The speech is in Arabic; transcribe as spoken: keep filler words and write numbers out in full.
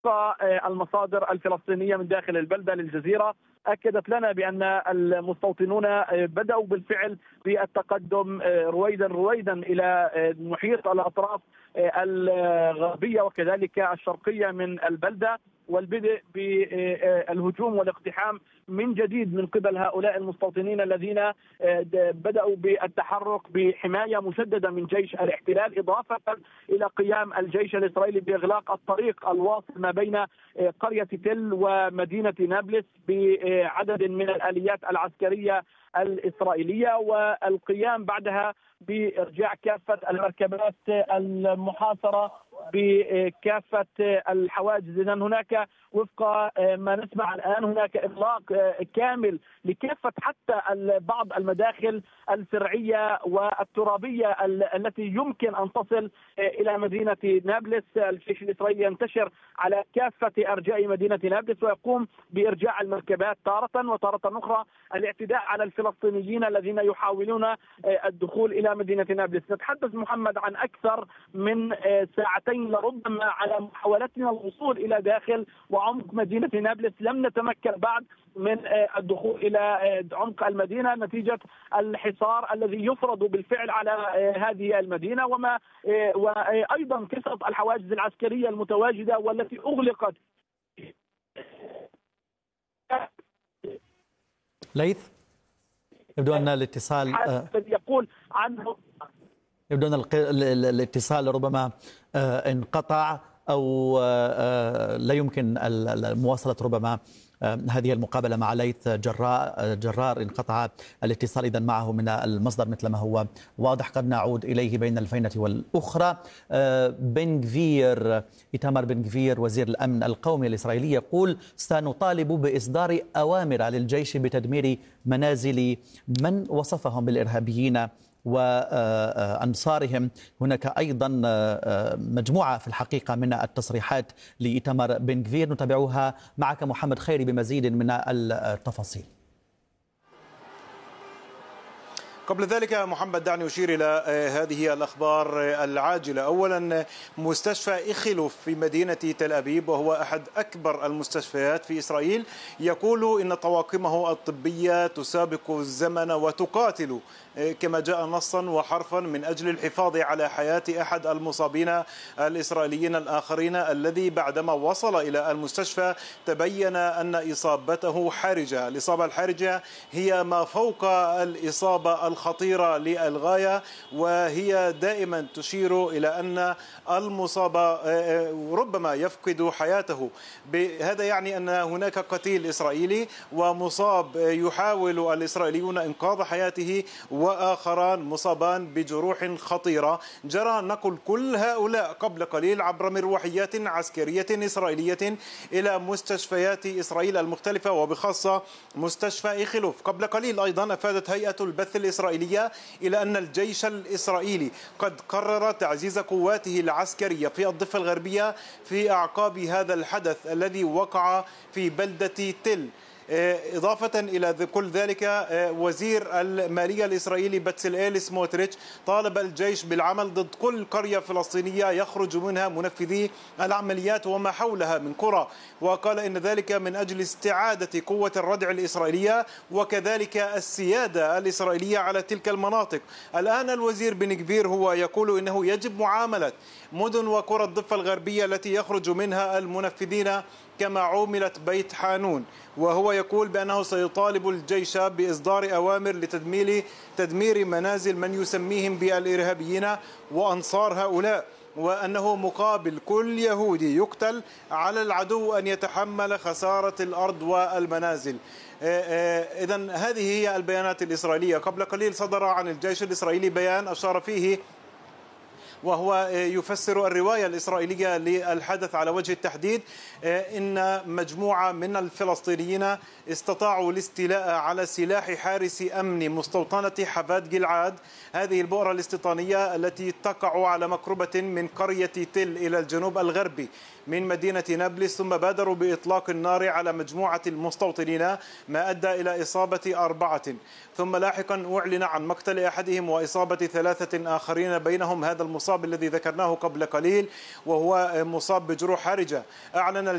المصادر الفلسطينية من داخل البلدة للجزيرة أكدت لنا بأن المستوطنون بدأوا بالفعل بالتقدم رويدا رويدا إلى محيط الأطراف الغربية وكذلك الشرقية من البلدة، والبدء بالهجوم والاقتحام من جديد من قبل هؤلاء المستوطنين الذين بدأوا بالتحرك بحماية مشددة من جيش الاحتلال، إضافة إلى قيام الجيش الإسرائيلي بإغلاق الطريق الواصل ما بين قرية تل ومدينة نابلس بعدد من الآليات العسكرية الإسرائيلية، والقيام بعدها بإرجاع كافة المركبات المحاصرة بكافة الحواجز. إذن هناك وفق ما نسمع الآن هناك إغلاق كامل لكافة حتى بعض المداخل الفرعية والترابية التي يمكن أن تصل إلى مدينة نابلس. الجيش الإسرائيلي ينتشر على كافة أرجاء مدينة نابلس ويقوم بإرجاع المركبات تارة، وتارة أخرى الاعتداء على الفلسطينيين الذين يحاولون الدخول إلى مدينة نابلس. نتحدث محمد عن أكثر من ساعتين لربما على محاولتنا الوصول إلى داخل وعمق مدينة نابلس، لم نتمكن بعد من الدخول إلى عمق المدينة نتيجة الحصار الذي يفرض بالفعل على هذه المدينة، وما وأيضا كثرة الحواجز العسكرية المتواجدة والتي أغلقت. ليث، يبدو أن الاتصال يقول عنه يبدو أن الاتصال ربما انقطع أو لا يمكن مواصلة ربما هذه المقابلة مع ليث جرار جرار انقطع الاتصال إذن معه من المصدر مثل ما هو واضح. قد نعود إليه بين الفينة والأخرى. بن غفير إيتمار بن غفير وزير الأمن القومي الإسرائيلي يقول سنطالب بإصدار أوامر للجيش بتدمير منازل من وصفهم بالإرهابيين وأنصارهم. هناك أيضا مجموعة في الحقيقة من التصريحات لإيتمار بن غفير نتابعها معك محمد خيري بمزيد من التفاصيل. قبل ذلك محمد دعني أشير إلى هذه الأخبار العاجلة. أولا، مستشفى إخلوف في مدينة تل أبيب وهو أحد أكبر المستشفيات في إسرائيل يقول إن طواقمه الطبية تسابق الزمن وتقاتل كما جاء نصا وحرفا من أجل الحفاظ على حياة أحد المصابين الإسرائيليين الآخرين الذي بعدما وصل إلى المستشفى تبين أن إصابته حرجة. الإصابة الحرجة هي ما فوق الإصابة الخطيرة للغاية، وهي دائما تشير إلى أن المصاب ربما يفقد حياته. هذا يعني أن هناك قتيل إسرائيلي ومصاب يحاول الإسرائيليون إنقاذ حياته، وآخران مصابان بجروح خطيرة. جرى نقل كل هؤلاء قبل قليل عبر مروحيات عسكرية إسرائيلية إلى مستشفيات إسرائيل المختلفة وبخاصة مستشفى إخلوف. قبل قليل أيضا أفادت هيئة البث الإسرائيلية إلى أن الجيش الإسرائيلي قد قرر تعزيز قواته العسكرية في الضفة الغربية في أعقاب هذا الحدث الذي وقع في بلدة تل. إضافة إلى كل ذلك، وزير المالية الإسرائيلي بتسلئيل سموتريتش طالب الجيش بالعمل ضد كل قرية فلسطينية يخرج منها منفذي العمليات وما حولها من قرى، وقال إن ذلك من أجل استعادة قوة الردع الإسرائيلية وكذلك السيادة الإسرائيلية على تلك المناطق. الآن الوزير بن غفير هو يقول إنه يجب معاملة مدن وقرى الضفة الغربية التي يخرج منها المنفذين كما عوملت بيت حانون، وهو يقول بأنه سيطالب الجيش بإصدار أوامر لتدمير تدمير منازل من يسميهم بالإرهابيين وأنصار هؤلاء، وأنه مقابل كل يهودي يقتل على العدو أن يتحمل خسارة الأرض والمنازل. إذن هذه هي البيانات الإسرائيلية. قبل قليل صدر عن الجيش الإسرائيلي بيان أشار فيه وهو يفسر الرواية الإسرائيلية للحدث على وجه التحديد إن مجموعة من الفلسطينيين استطاعوا الاستيلاء على سلاح حارس أمن مستوطنة حبات جلعاد، هذه البؤرة الاستيطانية التي تقع على مقربة من قرية تل إلى الجنوب الغربي من مدينة نابلس، ثم بادروا بإطلاق النار على مجموعة المستوطنين ما أدى إلى إصابة أربعة، ثم لاحقا أعلن عن مقتل أحدهم وإصابة ثلاثة آخرين بينهم هذا المصاب الذي ذكرناه قبل قليل وهو مصاب بجروح حرجة. أعلن